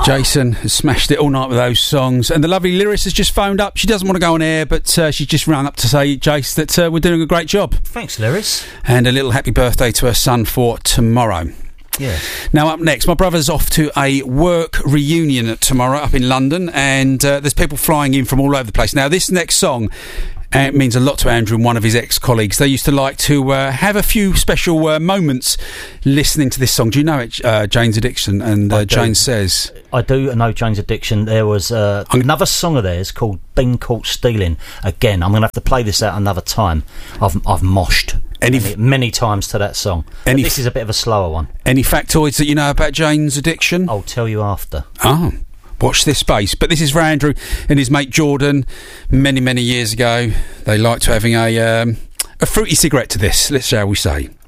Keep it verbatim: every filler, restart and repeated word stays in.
Jason has smashed it all night with those songs, and the lovely Lyris has just phoned up. She doesn't want to go on air, but uh, she's just rung up to say, Jace, that uh, we're doing a great job. Thanks, Lyris. And a little happy birthday to her son for tomorrow. Yeah. Now, up next, my brother's off to a work reunion tomorrow up in London, and uh, there's people flying in from all over the place. Now, this next song uh, means a lot to Andrew and one of his ex-colleagues. They used to like to uh, have a few special uh, moments listening to this song. Do you know it, uh, Jane's Addiction? And uh, Jane says... I do know Jane's Addiction. There was uh, another song of theirs called Been Caught Stealing. Again, I'm going to have to play this out another time. I've, I've moshed any, many, many times to that song. Any, this is a bit of a slower one. Any factoids that you know about Jane's Addiction? I'll tell you after. Oh, watch this space. But this is for Andrew and his mate Jordan. Many, many years ago, they liked to having a, um, a fruity cigarette to this, let's shall we say.